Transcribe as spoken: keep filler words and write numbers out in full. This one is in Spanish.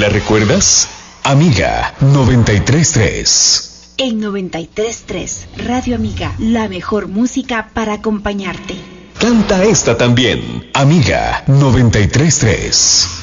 ¿La recuerdas? Amiga noventa y tres punto tres. En noventa y tres punto tres, Radio Amiga, la mejor música para acompañarte. Canta esta también, Amiga noventa y tres punto tres.